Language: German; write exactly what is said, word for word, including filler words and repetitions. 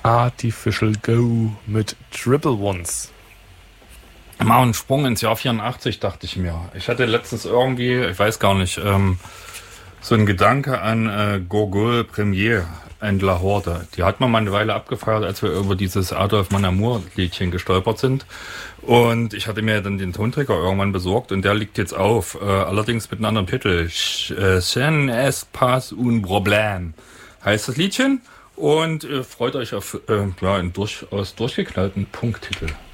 Artificial Go mit Triple Ones. Mal einen Sprung ins Jahr vierundachtzig, dachte ich mir. Ich hatte letztens irgendwie, ich weiß gar nicht, ähm, so ein Gedanke an äh, Gogol Premier in Lahore. Die hat man mal eine Weile abgefeiert, als wir über dieses Adolf Mon Amour-Liedchen gestolpert sind. Und ich hatte mir dann den Tonträger irgendwann besorgt und der liegt jetzt auf. Äh, allerdings mit einem anderen Titel. Sen es pas un problème heißt das Liedchen. Und äh, freut euch auf äh, ja, einen durchaus durchgeknallten Punkttitel.